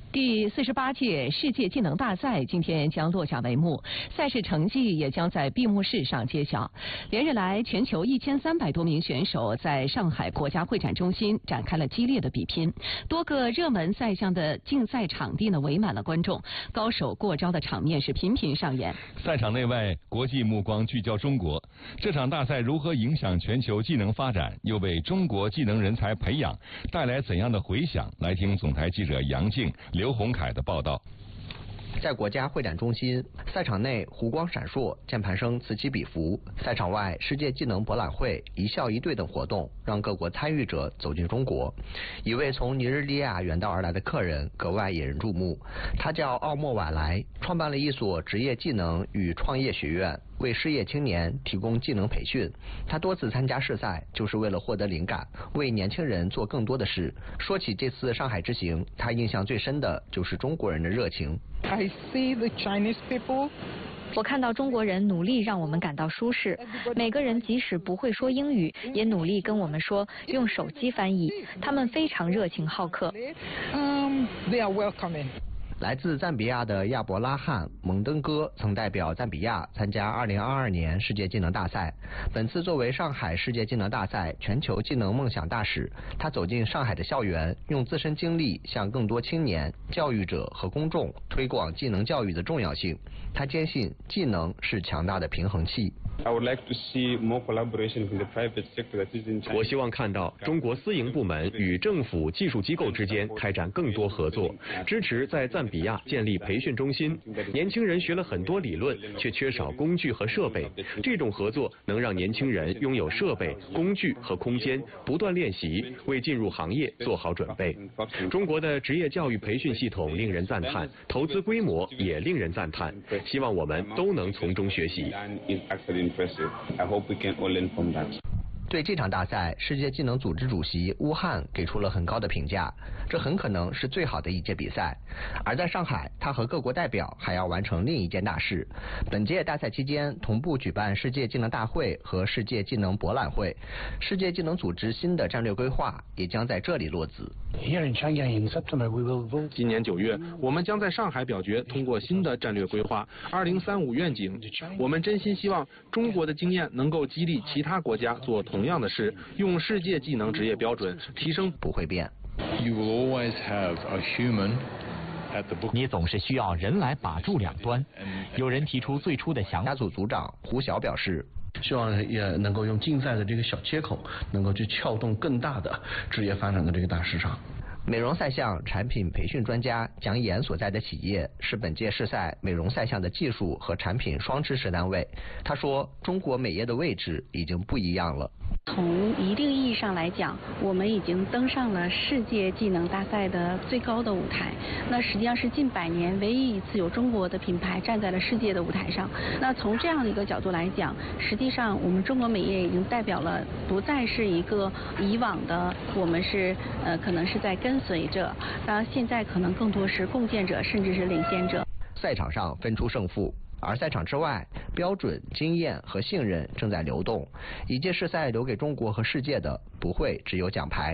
第48届世界技能大赛今天将落下帷幕，赛事成绩也将在闭幕式上揭晓。连日来，全球1300多名选手在上海国家会展中心展开了激烈的比拼，多个热门赛项的竞赛场地围满了观众，高手过招的场面是频频上演。 赛场内外，国际目光聚焦中国。这场大赛如何影响全球技能发展，又为中国技能人才培养带来怎样的回响？来听总台记者杨静、刘洪凯的报道。 在国家会展中心，赛场内湖光闪烁，键盘声此起彼伏。赛场外，世界技能博览会、一校一队等活动让各国参与者走进中国。一位从尼日利亚远道而来的客人格外引人注目，他叫奥莫瓦莱，创办了一所职业技能与创业学院，为失业青年提供技能培训。他多次参加试赛，就是为了获得灵感，为年轻人做更多的事。说起这次上海之行，他印象最深的就是中国人的热情。 I see the Chinese people. 我看到中国人努力让我们感到舒适，每个人即使不会说英语，也努力跟我们说，用手机翻译。他们非常热情好客。 They are welcoming. 来自赞比亚的亚伯拉罕·蒙登哥曾代表赞比亚参加2022年世界技能大赛。本次作为上海世界技能大赛全球技能梦想大使，他走进上海的校园，用自身经历向更多青年、教育者和公众推广技能教育的重要性。他坚信技能是强大的平衡器。 我希望看到中国私营部门与政府技术机构之间开展更多合作，支持在赞比亚建立培训中心。年轻人学了很多理论，却缺少工具和设备。这种合作能让年轻人拥有设备、工具和空间，不断练习，为进入行业做好准备。中国的职业教育培训系统令人赞叹，投资规模也令人赞叹。希望我们都能从中学习。 对这场大赛，世界技能组织主席乌汉给出了很高的评价，这很可能是最好的一届比赛。而在上海，他和各国代表还要完成另一件大事。本届大赛期间，同步举办世界技能大会和世界技能博览会，世界技能组织新的战略规划也将在这里落子。 今年9月，我们将在上海表决通过新的战略规划2035愿景。我们真心希望中国的经验能够激励其他国家做同样的事，用世界技能职业标准提升。 不会变。 你总是需要人来把住两端。有人提出最初的想法。 甲组组长胡晓表示， 希望也能够用竞赛的这个小切口，能够去撬动更大的职业发展的这个大市场。 美容赛项产品培训专家蒋岩所在的企业是本届世赛美容赛项的技术和产品双支持单位。他说，中国美业的位置已经不一样了。 从一定意义上来讲，我们已经登上了世界技能大赛的最高的舞台。那实际上是近100年唯一一次有中国的品牌站在了世界的舞台上。那从这样的一个角度来讲，实际上我们中国美业已经代表了不再是一个以往的我们是可能是在跟随者，当然现在可能更多是共建者，甚至是领先者。 赛场上分出胜负。而赛场之外，标准、经验和信任正在流动。一届世赛留给中国和世界的，不会只有奖牌。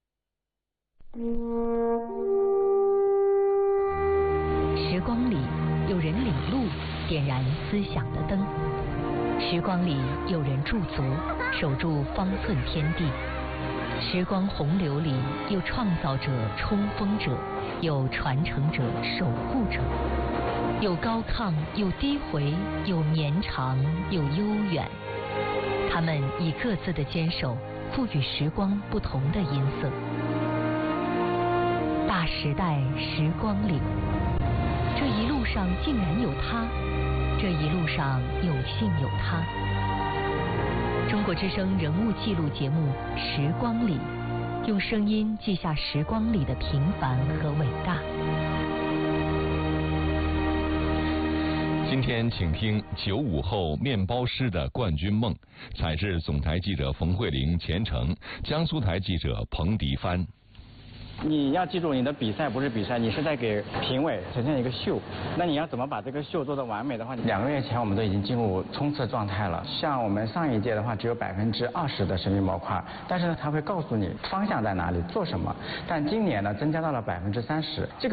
时光里有人领路，点燃思想的灯；时光里有人驻足，守住方寸天地；时光洪流里有创造者、冲锋者，有传承者、守护者。有高亢，有低回，有绵长，有悠远。他们以各自的坚守，赋予时光不同的音色。大时代时光里，这一路上竟然有他，这一路上有幸有他。中国之声人物记录节目《时光里》，用声音记下时光里的平凡和伟大。 今天请听95后面包师的冠军梦，采制总台记者冯慧玲、钱程，江苏台记者彭迪帆。 你要记住，你的比赛不是比赛，你是在给评委呈现一个秀。那你要怎么把这个秀做得完美的话，2个月前我们都已经进入冲刺状态了。像我们上一届的话，只有20%的神秘模块，但是呢，它会告诉你方向在哪里，做什么。但今年呢，增加到了30%。这个